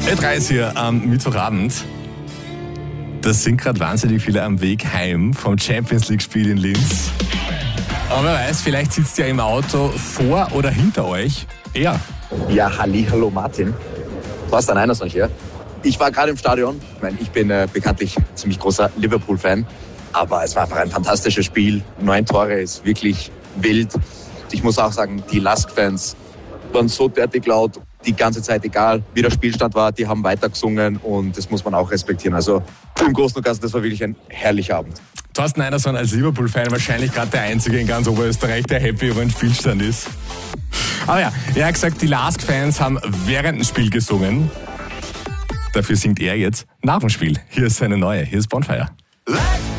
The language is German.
Ö3 ist hier am Mittwochabend. Das sind gerade wahnsinnig viele am Weg heim vom Champions-League-Spiel in Linz. Aber wer weiß, vielleicht sitzt ihr im Auto vor oder hinter euch. Ja. Ja, hallo Martin. Thorsten Einerson hier. Ich war gerade im Stadion. Ich bin bekanntlich ziemlich großer Liverpool-Fan. Aber es war einfach ein fantastisches Spiel. 9 Tore ist wirklich wild. Ich muss auch sagen, die Lask-Fans waren so derartig laut. Die ganze Zeit, egal wie der Spielstand war, die haben weitergesungen und das muss man auch respektieren. Also im Großen und Ganzen, das war wirklich ein herrlicher Abend. Thorsten Einerson als Liverpool-Fan wahrscheinlich gerade der Einzige in ganz Oberösterreich, der happy über den Spielstand ist. Aber ja, er hat gesagt, die Lask-Fans haben während dem Spiel gesungen. Dafür singt er jetzt nach dem Spiel. Hier ist seine neue, hier ist Bonfire.